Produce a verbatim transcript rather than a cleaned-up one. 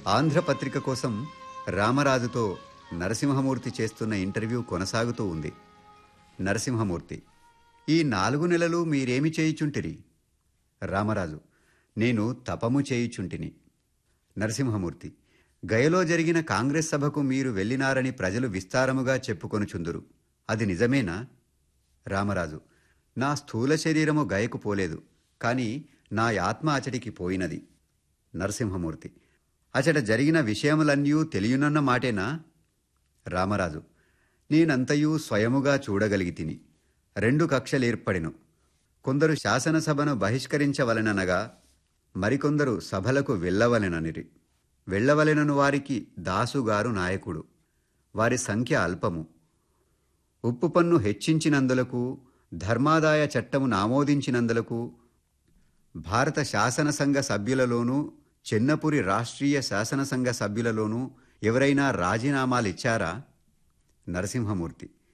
ఆంధ్రపత్రిక కోసం రామరాజుతో నరసింహమూర్తి చేస్తున్న ఇంటర్వ్యూ కొనసాగుతూ ఉంది. నరసింహమూర్తి: ఈ నాలుగు నెలలు మీరేమి చేయుచుంటిరి? రామరాజు: నేను తపము చేయుచుంటిని. నరసింహమూర్తి: గయలో జరిగిన కాంగ్రెస్ సభకు మీరు వెళ్ళినారని ప్రజలు విస్తారముగా చెప్పుకొనుచుందురు, అది నిజమేనా? రామరాజు: నా స్థూల శరీరము గయకు పోలేదు, కాని నా ఆత్మ అచటికి పోయినది. నరసింహమూర్తి: అచట జరిగిన విషయములన్నీ తెలియనున్న మాటేనా? రామరాజు: నేనంతయూ స్వయముగా చూడగలిగితిని. రెండు కక్షలేర్పడెను. కొందరు శాసనసభను బహిష్కరించవలెననగా మరికొందరు సభలకు వెళ్ళవలెననిరి. వెళ్ళవలెనను వారికి దాసుగారు నాయకుడు. వారి సంఖ్య అల్పము. ఉప్పు పన్ను హెచ్చించినందులకు, ధర్మాదాయ చట్టమును ఆమోదించినందులకు భారత శాసనసంఘ సభ్యులలోనూ చెన్నపురి రాష్ట్రీయ శాసనసంఘ సభ్యులలోనూ ఎవరైనా రాజీనామాలిచ్చారా? నరసింహమూర్తి: